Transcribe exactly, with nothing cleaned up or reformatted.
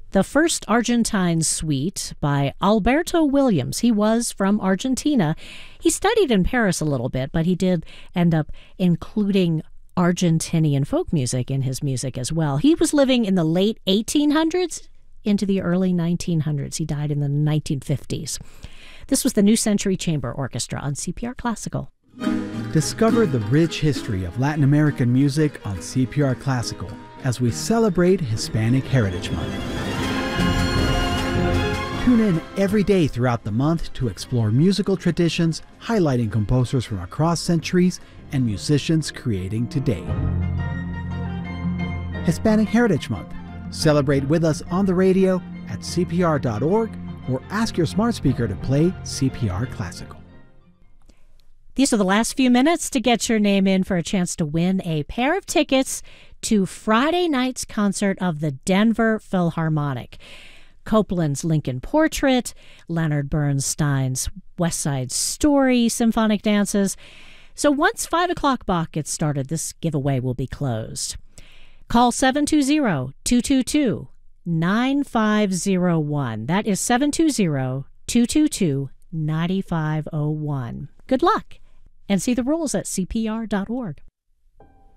The First Argentine Suite by Alberto Williams. He was from Argentina. He studied in Paris a little bit, but he did end up including Argentinian folk music in his music as well. He was living in the late eighteen hundreds into the early nineteen hundreds. He died in the nineteen fifties. This was the New Century Chamber Orchestra on C P R Classical. Discover the rich history of Latin American music on C P R Classical as we celebrate Hispanic Heritage Month. Tune in every day throughout the month to explore musical traditions, highlighting composers from across centuries and musicians creating today. Hispanic Heritage Month. Celebrate with us on the radio at C P R dot org or ask your smart speaker to play C P R Classical. These are the last few minutes to get your name in for a chance to win a pair of tickets to Friday night's concert of the Denver Philharmonic. Copland's Lincoln Portrait, Leonard Bernstein's West Side Story symphonic dances. So once five o'clock Bach gets started, this giveaway will be closed. Call seven two zero, two two two, nine five zero one. That is seven two zero, two two two, nine five zero one. Good luck, and see the rules at C P R dot org.